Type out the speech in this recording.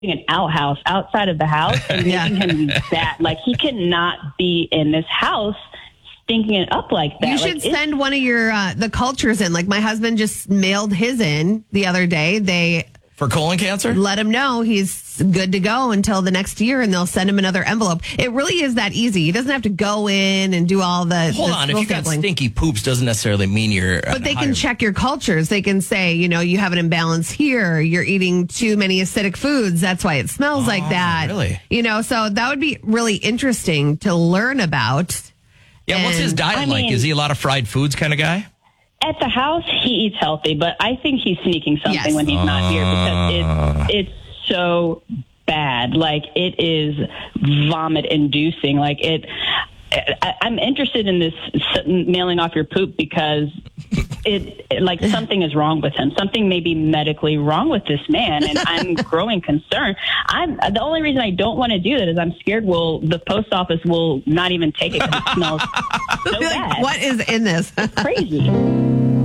an outhouse outside of the house and making him that. Like, he cannot be in this house stinking it up like that. You should send one of your the cultures in. Like, my husband just mailed his in the other day. For colon cancer? Let him know he's good to go until the next year, and they'll send him another envelope. It really is that easy. He doesn't have to go in and do all the. Hold on, if you got stinky poops, doesn't necessarily mean you're. But they can check your cultures. They can say, you have an imbalance here. You're eating too many acidic foods. That's why it smells like that. Really? So that would be really interesting to learn about. Yeah, what's his diet like? Is he a lot of fried foods kind of guy? At the house, he eats healthy, but I think he's sneaking something when he's not here because it's so bad. Like, it is vomit inducing. Like, I'm interested in this mailing off your poop because something is wrong with him. Something may be medically wrong with this man, and I'm growing concerned. The only reason I don't want to do that is I'm scared the post office will not even take it because it smells so bad. What is in this? It's crazy.